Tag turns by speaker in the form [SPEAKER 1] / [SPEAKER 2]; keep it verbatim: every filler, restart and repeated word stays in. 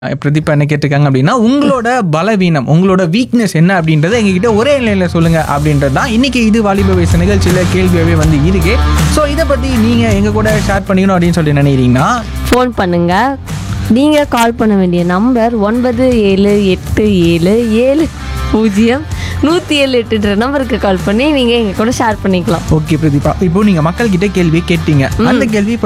[SPEAKER 1] பிரதீபா என்ன கேட்டிருக்காங்க அப்படின்னா, உங்களோட பலவீனம், உங்களோட வீக்னஸ் என்ன அப்படின்றத எங்ககிட்ட ஒரே நிலையில் சொல்லுங்க அப்படின்றது தான் இன்னைக்கு இது வாலிப வயசு நிகழ்ச்சியில் கேள்வியாகவே வந்து இருக்கு. ஸோ இதை பற்றி நீங்கள் எங்கள் கூட ஷேர் பண்ணிக்கணும் அப்படின்னு சொல்லி நினைக்கிறீங்கன்னா
[SPEAKER 2] ஃபோன் பண்ணுங்க. நீங்கள் கால் பண்ண வேண்டிய நம்பர் ஒன்பது ஏழு எட்டு ஏழு ஏழு பூஜ்ஜியம் நூற்றி ஏழு எட்டுன்ற நம்பருக்கு கால் பண்ணி நீங்கள் எங்கள் கூட ஷேர் பண்ணிக்கலாம்.
[SPEAKER 1] ஓகே பிரதீபா, இப்போ நீங்கள் மக்கள்கிட்ட கேள்வி கேட்டீங்க. அந்த கேள்வி